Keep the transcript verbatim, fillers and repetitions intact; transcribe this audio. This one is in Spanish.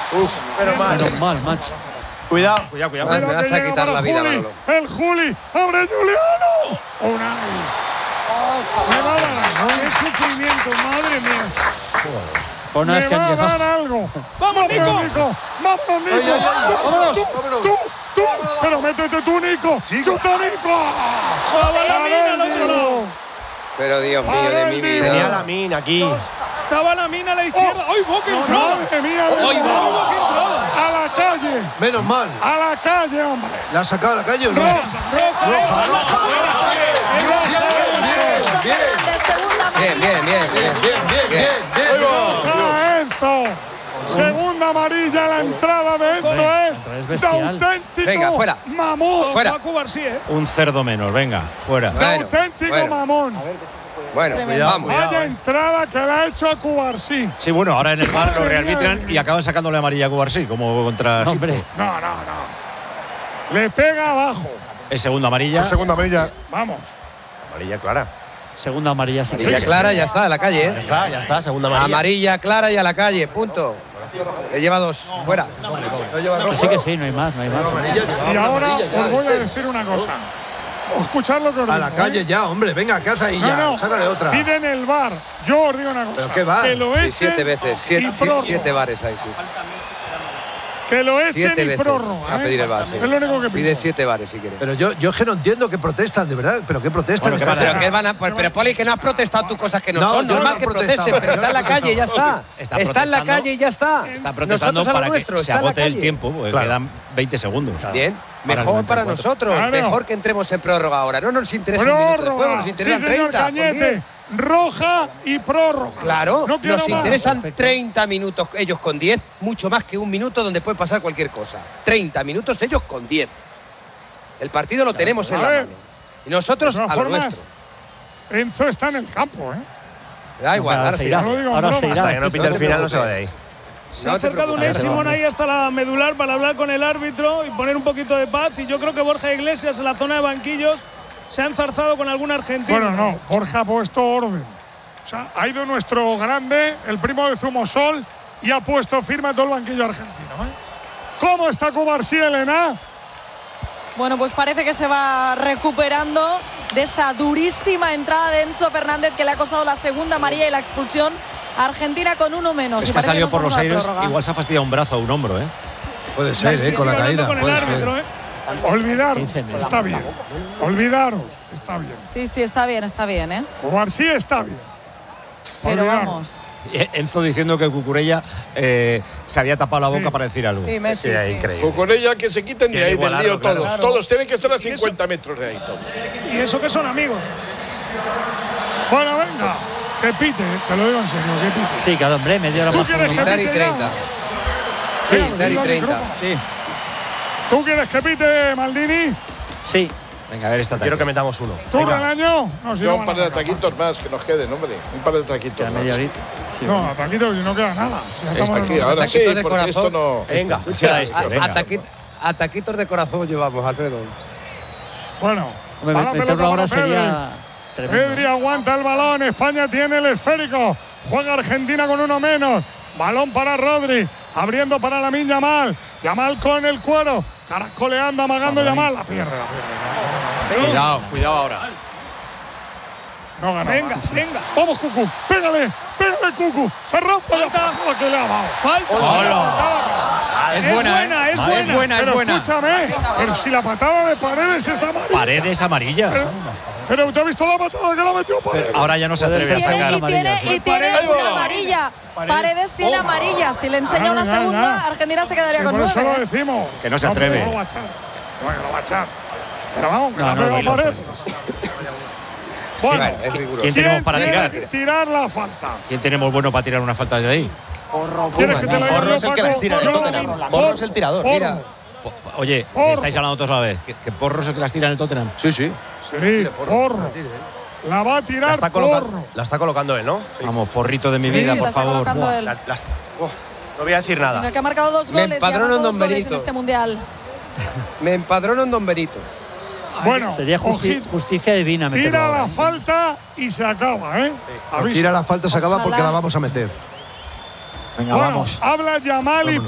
Uf, pero mal. Menos mal, macho. Cuidado, cuidado, cuidado. Me vas a quitar la vida, Manolo. El Juli, abre Juliano. Unai. Me va a dar qué sufrimiento, madre mía. Pues no, Me es que va han a dar llegado. algo. ¡Vamos, Nico! Nico! ¡Vamos, Nico! Ay, ay, ay, Tú, vámonos, tú, vámonos. tú, tú. Pero métete tú, Nico. ¡Chuta, Nico! ¡Jugaba la mina al otro lado! Pero Dios mío de mi Tenía vida. la mina aquí. Estaba la mina a la izquierda. ¡Ay, oh, qué entrada! ¡Madre mía! ¡Ay, va! ¡Qué entrada! ¡A la calle! Menos mal. ¡A la calle, hombre! ¿La has sacado a la calle o no? ¡Roja! ¡Roja! Bien, Bien, bien, bien, bien. bien, bien, bien, bien. ¡Roja, Enzo! Segunda amarilla a la entrada de Enzo es es de bestial. auténtico Venga, fuera. mamón. Fuera. Paco García, ¿eh? Un cerdo menos, venga, fuera. De Bueno, auténtico bueno. mamón. Bueno, vamos. Vaya entrada que le ha hecho a Cubarsí. Sí, bueno, ahora en el bar lo rearbitran y acaban sacándole amarilla a Cubarsí, como contra. No, hombre. No, no, no. Le pega abajo. Es segunda amarilla. Segunda amarilla. Vamos. Amarilla clara. Segunda amarilla. Sí, Amarilla clara, ya está, a la calle, Ya ¿eh? está, ya está, segunda amarilla. Amarilla clara y a la calle, punto. Le lleva dos, fuera. que sí, que sí, no hay más, no hay más. Y ahora os voy a decir una cosa. O escuchad lo que os A digo, la calle ¿eh? ya, hombre. Venga, ¿qué hace ahí No, ya? no. Sácale otra. Piden el bar. Yo os digo una cosa. ¿Pero qué bar? Que lo Sí, echen siete veces, siete, y siete, prórroga. siete bares ahí, sí. Que lo echen Siete y veces prórroga. a ¿eh? pedir el bar. sí. Es lo único que Pide pido. siete bares si quiere. Pero yo, yo es que no entiendo que protestan, de verdad. ¿Pero qué protestan? Bueno, ¿qué Esta pasa? Pero, gente? que van a, pues, pero Poli, que no has protestado tú cosas que no, No, son. yo Normal no he que protestado, protesten, pero yo está en no la he calle y ya está. Está Está en la protestando. calle y ya está. Está protestando Nosotros a lo para que nuestro, se está en la agote el calle. tiempo, porque Claro. quedan veinte segundos. Bien, Para el mejor para noventa y cuatro. nosotros. Claro. Mejor que entremos en prórroga ahora. No nos interesa un minuto de juego, Prórroga. nos Sí, interesan señor treinta. ¿por qué? Cañete. Roja y prórroga. Claro, No quiero nos más. interesan Perfecto. treinta minutos ellos con diez, mucho más que un minuto donde puede pasar cualquier cosa. treinta minutos ellos con diez. El partido lo tenemos en A la ver. mano. Y nosotros De a todas lo formas, nuestro. Enzo está en el campo, ¿eh? Da igual, Ahora ahora se se irá. irá. No lo digo en Ahora se broma. irá. Hasta que no pite el te final no se va de preocupes. ahí. Se ha No te acercado un preocupes. Simón ahí hasta la medular para hablar con el árbitro y poner un poquito de paz. Y yo creo que Borja Iglesias en la zona de banquillos se ha enzarzado con algún argentino. Bueno, no. Borja ha puesto orden. O sea, ha ido nuestro grande, el primo de Zumosol, y ha puesto firma en todo el banquillo argentino, ¿eh? ¿Cómo está Cubarsí, Elena? Bueno, pues parece que se va recuperando de esa durísima entrada de Enzo Fernández que le ha costado la segunda amarilla y la expulsión a Argentina con uno menos. Es Y que ha parece salido nos por vamos los a la aires, prórroga. igual se ha fastidiado un brazo o un hombro, ¿eh? Puede ser, Sí, ¿eh? Con la sigue hablando caída. con el puede árbitro, ser. ¿eh? Olvidaros, está bien. Olvidaros, está bien. Sí, sí, está bien, está bien, ¿eh? Cubarsí está bien. Pero Olvidaros. vamos. Enzo diciendo que Cucurella eh, se había tapado la boca Sí. para decir algo. Sí, Messi, sí. Con ella que se quiten de Quiere ahí del igualarlo, lío claro. todos. Claro. Todos tienen que estar a Y eso- cincuenta metros de ahí. Todos. Y eso que son amigos. Bueno, venga. Que pite, te lo digo en serio, que pite. Sí, cada hombre, media hora ¿Tú más. quieres que Quitar y pite ya? treinta. Sí, quitar y treinta. Sí. ¿Tú quieres que pite, Maldini? Sí. Venga, a ver esta tarde. Quiero que metamos uno. ¿Tú, Relaño? No, si Yo no un van par a de sacar. ataquitos más que nos queden, hombre. Un par de ataquitos Queda más. media horita. Sí, No, ataquito, si no queda nada. Si ya Está estamos aquí, en el- ahora sí, Ataquitos de porque corazón. esto no. Venga. Queda este, A- venga. ataqui- Ataquitos de corazón llevamos, Alfredo. Bueno, Hombre, va la meterlo pelota ahora para Pedri. sería tremendo. Pedri aguanta el balón. España tiene el esférico. Juega Argentina con uno menos. Balón para Rodri. Abriendo para Lamine Yamal. Yamal con el cuero. Caracoleando, amagando Yamal. La pierde, la pierde. Cuidado, cuidado ahora. No gana. Venga, más. venga. Vamos, Cucu. Pégale. Pégale, Cucu. Ferran para la que le ha dado. Falta. Es Es buena, buena, ¿eh? es buena. Es buena, es Pero buena. escúchame. Pero si la patada de Paredes es amarilla. Paredes amarilla. Pero, pero usted ha visto la patada que la metió Paredes. Ahora ya no se atreve a Puede ser. sacar. Tiene, y tiene, amarilla, y tiene Paredes. una amarilla. Paredes tiene Oh. amarilla. Si le enseña Ah, una ya, segunda, ya. Argentina se quedaría Sí, con por eso nueve. lo decimos. Que no se pero atreve. lo va a echar. Bueno, lo va a echar. Pero vamos, que No, la no, pega no, Paredes. Bueno, Bueno, es riguroso. ¿Quién ¿quién tenemos para tiene tirar? que tirar la falta? ¿Quién tenemos bueno para tirar una falta de ahí? ¿Quieres que te la diga Porro yo, es el que Paco? las tira del No, Tottenham. Por- Porro es el tirador. Porro. Mira. Po- Oye, Porro. estáis hablando todos a la vez. ¿Que, que Porro es el que las tira en el Tottenham? Sí, sí. Sí, porro. La va a La tirar está, coloca- porro. la está colocando él, ¿no? Sí. Vamos, porrito de mi Sí, vida, la por está favor. colocando él. La- las- oh, no voy a decir nada. Venga, que ha marcado dos Me goles y ha empadrono marcado en dos Don goles en Benito. este mundial. Me empadrono en Don Benito. Bueno, Sería justi- ojito. justicia divina meterlo Tira ahora, la ¿eh? falta y se acaba, ¿eh? Avisa. Tira la falta, se acaba Ojalá. porque la vamos a meter. Venga, Bueno, vamos. habla Yamal y